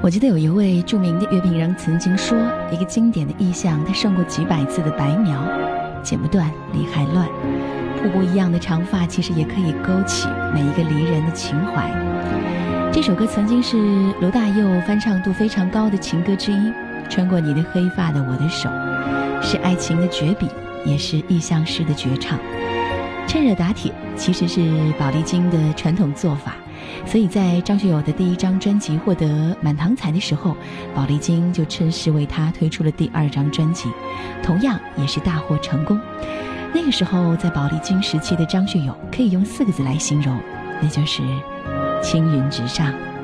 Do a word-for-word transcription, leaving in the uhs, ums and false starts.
我记得有一位著名的乐评人曾经说，一个经典的意象，它胜过几百次的白描，剪不断，理还乱。瀑布一样的长发，其实也可以勾起每一个离人的情怀。这首歌曾经是罗大佑翻唱度非常高的情歌之一，穿过你的黑发的我的手，是爱情的绝笔，也是意象诗的绝唱。趁热打铁其实是宝丽金的传统做法，所以在张学友的第一张专辑获得满堂彩的时候，宝丽金就趁势为他推出了第二张专辑，同样也是大获成功。那个时候在宝丽金时期的张学友可以用四个字来形容，那就是青云直上。